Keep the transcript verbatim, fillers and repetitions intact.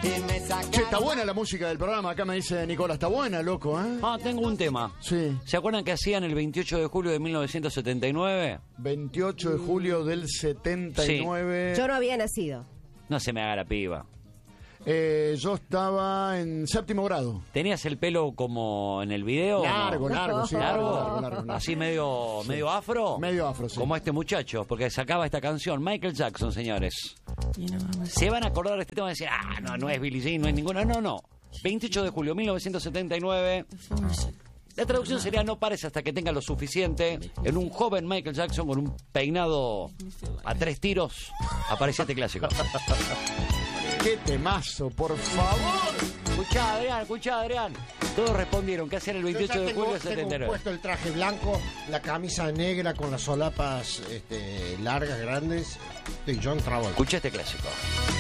Che, está buena la música del programa. Acá me dice Nicolás, está buena, loco, ¿eh? Ah, tengo un tema. Sí. ¿Se acuerdan que hacían el veintiocho de julio de mil novecientos setenta y nueve? veintiocho de julio del setenta y nueve. Yo no había nacido. No se me haga la piba. Eh, yo estaba en séptimo grado. ¿Tenías el pelo como en el video? Largo, ¿no? largo, sí. ¿Largo? Largo, largo, largo. ¿Así medio, Sí. medio afro? Medio afro, sí. Como este muchacho, porque sacaba esta canción. Michael Jackson, señores. Se van a acordar de este tema y decir, ah, no, no es Billie Jean, no es ninguna. No, no. veintiocho de julio de mil novecientos setenta y nueve. La traducción sería: no pares hasta que tenga lo suficiente. En un joven Michael Jackson con un peinado a tres tiros aparecía este clásico. ¡Qué temazo, por favor! Escuchá, Adrián, escuchá, Adrián. Todos respondieron. ¿Qué hacían el veintiocho de julio del setenta y Tengo nueve? puesto el traje blanco, la camisa negra con las solapas este, largas, grandes, de John Travolta. Escucha este clásico.